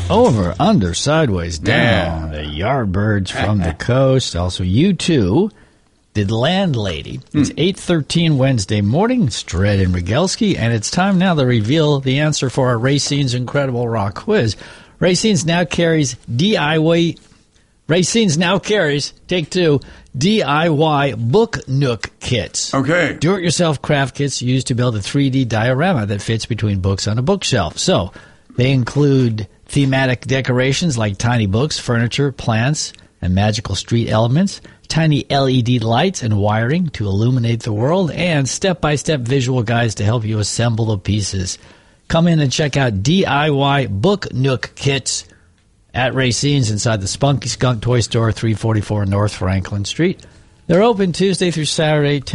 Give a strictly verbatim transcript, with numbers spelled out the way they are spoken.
Over, under, sideways, down. Yeah. The Yardbirds from the coast. Also, U two did Landlady. It's eight thirteen Wednesday morning. It's Dredd and Rogalski, and it's time now to reveal the answer for our Racine's Incredible Rock Quiz. Racine's now carries D I Y... Racine's now carries, take two, D I Y Book Nook kits. Okay. Do-it-yourself craft kits used to build a three D diorama that fits between books on a bookshelf. So, they include thematic decorations like tiny books, furniture, plants, and magical street elements, tiny L E D lights and wiring to illuminate the world, and step-by-step visual guides to help you assemble the pieces. Come in and check out D I Y Book Nook kits at Racine's inside the Spunky Skunk Toy Store, three forty-four North Franklin Street. They're open Tuesday through Saturday,